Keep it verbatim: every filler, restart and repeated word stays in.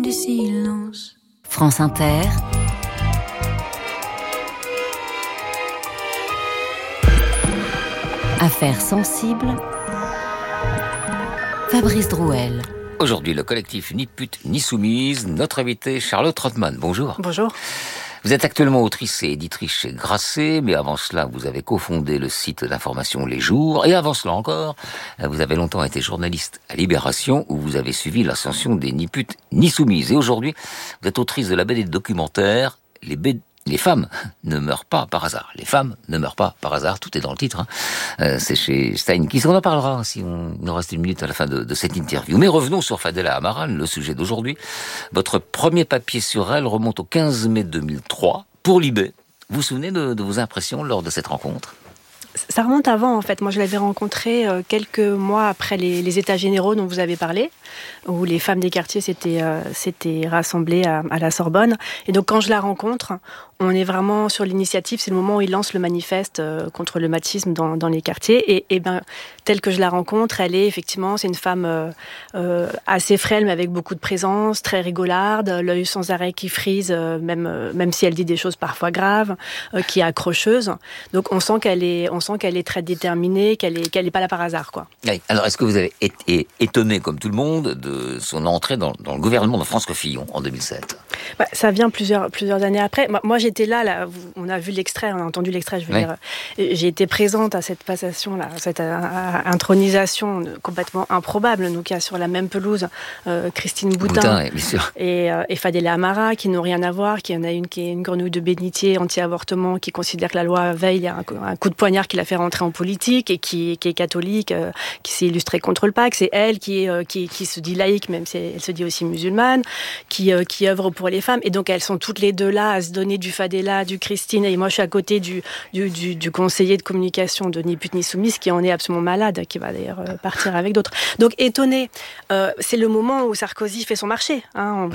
du silence. France Inter. Affaires sensibles. Fabrice Drouel. Aujourd'hui, le collectif Ni pute ni soumise. Notre invité, Charlotte Trottmann. Bonjour. Bonjour. Vous êtes actuellement autrice et éditrice chez Grasset, mais avant cela, vous avez cofondé le site d'information Les Jours. Et avant cela encore, vous avez longtemps été journaliste à Libération, où vous avez suivi l'ascension des Ni putes ni soumises. Et aujourd'hui, vous êtes autrice de la B D documentaire Les B... Les femmes ne meurent pas par hasard. Les femmes ne meurent pas par hasard. Tout est dans le titre. Hein. Euh, c'est chez Steinkiss. On en parlera si on il nous reste une minute à la fin de, de cette interview. Mais revenons sur Fadela Amaral, le sujet d'aujourd'hui. Votre premier papier sur elle remonte au quinze mai deux mille trois pour Libé. Vous vous souvenez de, de vos impressions lors de cette rencontre ? Ça remonte avant, en fait. Moi, je l'avais rencontrée euh, quelques mois après les, les états généraux dont vous avez parlé, où les femmes des quartiers s'étaient, euh, s'étaient rassemblées à, à la Sorbonne. Et donc, quand je la rencontre, on est vraiment sur l'initiative. C'est le moment où il lance le manifeste euh, contre le machisme dans, dans les quartiers. Et, et ben, telle que je la rencontre, elle est effectivement, c'est une femme euh, euh, assez frêle, mais avec beaucoup de présence, très rigolarde, l'œil sans arrêt qui frise, euh, même, euh, même si elle dit des choses parfois graves, euh, qui est accrocheuse. Donc, on sent qu'elle est, on sent qu'elle est très déterminée, qu'elle est, qu'elle est pas là par hasard, quoi. Oui. Alors, est-ce que vous avez été étonné, comme tout le monde, de son entrée dans, dans le gouvernement de François Fillon en deux mille sept ? Bah, ça vient plusieurs, plusieurs années après. Moi, moi, j'étais là, là, on a vu l'extrait, on a entendu l'extrait, je veux oui. dire. J'ai été présente à cette passation-là, à cette à, à, intronisation complètement improbable. Donc, il y a sur la même pelouse euh, Christine Boutin, Boutin oui, bien sûr. Et, euh, et Fadela Amara, qui n'ont rien à voir, qui en a une qui est une grenouille de bénitier anti-avortement, qui considère que la loi Veil a un, un coup de poignard qui l'a fait rentrer en politique et qui, qui est catholique, euh, qui s'est illustrée contre le P A C. C'est elle qui, est, euh, qui, qui se dit laïque, même si elle se dit aussi musulmane, qui, euh, qui œuvre pour les femmes. Et donc, elles sont toutes les deux là à se donner du Fadela, du Christine. Et moi, je suis à côté du, du, du, du conseiller de communication de Ni pute ni soumise, qui en est absolument malade, qui va d'ailleurs euh, partir avec d'autres. Donc, étonnée. Euh, c'est le moment où Sarkozy fait son marché. Hein.